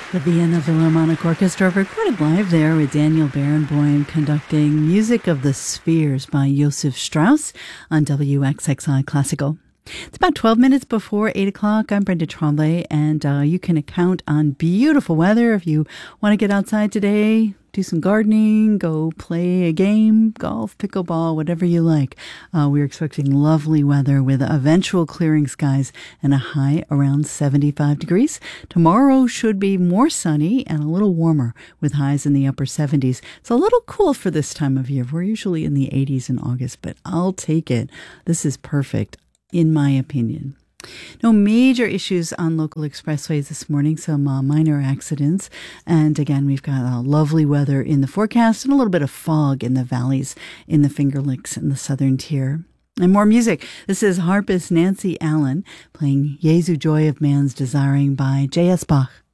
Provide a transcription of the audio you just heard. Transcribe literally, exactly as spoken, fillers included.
The Vienna Philharmonic Orchestra recorded live there with Daniel Barenboim conducting Music of the Spheres by Josef Strauss on W X X I Classical. It's about twelve minutes before eight o'clock. I'm Brenda Tremblay, and uh, you can count on beautiful weather if you want to get outside today, do some gardening, go play a game, golf, pickleball, whatever you like. Uh, we're expecting lovely weather with eventual clearing skies and a high around seventy-five degrees. Tomorrow should be more sunny and a little warmer with highs in the upper seventies. It's a little cool for this time of year. We're usually in the eighties in August, but I'll take it. This is perfect, in my opinion. No major issues on local expressways this morning, some uh, minor accidents. And again, we've got uh, lovely weather in the forecast and a little bit of fog in the valleys in the Finger Lakes and the southern tier. And more music. This is harpist Nancy Allen playing Jesu Joy of Man's Desiring by J S Bach.